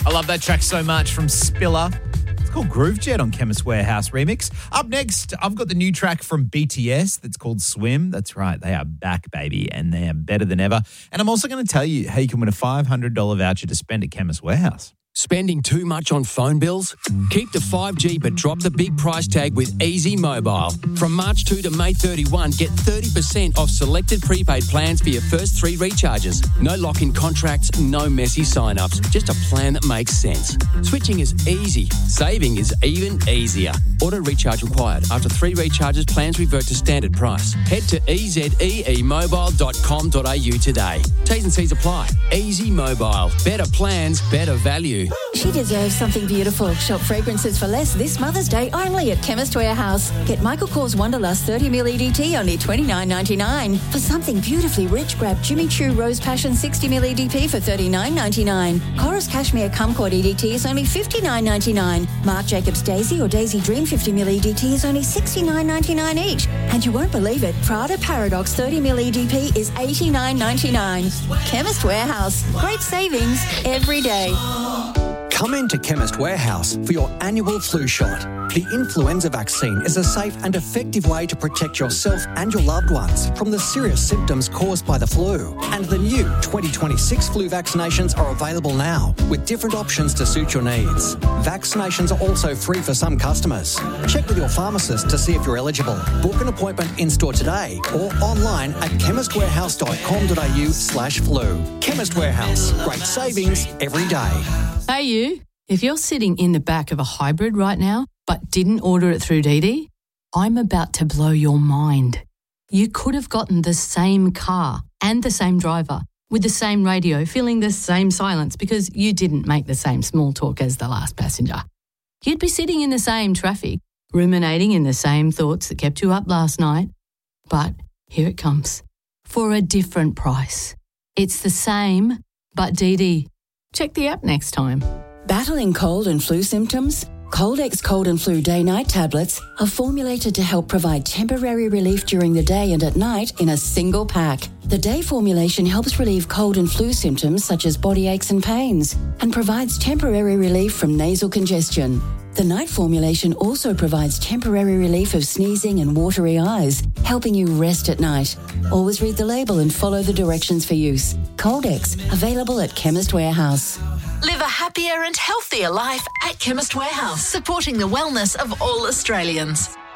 I love that track so much from Spiller. It's called Groove Jet on Chemist Warehouse Remix. Up next, I've got the new track from BTS that's called Swim. That's right, they are back, baby, and they are better than ever. And I'm also going to tell you how you can win a $500 voucher to spend at Chemist Warehouse. Spending too much on phone bills? Keep the 5G but drop the big price tag with Easy Mobile. From March 2 to May 31, get 30% off selected prepaid plans for your first 3 recharges. No lock-in contracts, no messy sign-ups. Just a plan that makes sense. Switching is easy. Saving is even easier. Auto recharge required. After 3 recharges, plans revert to standard price. Head to ezeemobile.com.au today. T's and C's apply. Easy Mobile. Better plans, better value. She deserves something beautiful. Shop fragrances for less this Mother's Day only at Chemist Warehouse. Get Michael Kors Wonderlust 30ml EDT only $29.99. For something beautifully rich, grab Jimmy Choo Rose Passion 60ml EDP for $39.99. Chorus Cashmere Kumquat EDT is only $59.99. Marc Jacobs Daisy or Daisy Dream 50ml EDT is only $69.99 each. And you won't believe it, Prada Paradox 30ml EDP is $89.99. Chemist Warehouse. Great savings every day. Come into Chemist Warehouse for your annual flu shot. The influenza vaccine is a safe and effective way to protect yourself and your loved ones from the serious symptoms caused by the flu. And the new 2026 flu vaccinations are available now with different options to suit your needs. Vaccinations are also free for some customers. Check with your pharmacist to see if you're eligible. Book an appointment in-store today or online at chemistwarehouse.com.au/flu. Chemist Warehouse. Great savings every day. Hey you, if you're sitting in the back of a hybrid right now but didn't order it through Didi, I'm about to blow your mind. You could have gotten the same car and the same driver with the same radio, feeling the same silence because you didn't make the same small talk as the last passenger. You'd be sitting in the same traffic, ruminating in the same thoughts that kept you up last night. But here it comes, for a different price. It's the same, but Didi. Check the app next time. Battling cold and flu symptoms? Coldex Cold and Flu Day-Night tablets are formulated to help provide temporary relief during the day and at night in a single pack. The day formulation helps relieve cold and flu symptoms such as body aches and pains and provides temporary relief from nasal congestion. The night formulation also provides temporary relief of sneezing and watery eyes, helping you rest at night. Always read the label and follow the directions for use. Coldex, available at Chemist Warehouse. Live a happier and healthier life at Chemist Warehouse, supporting the wellness of all Australians.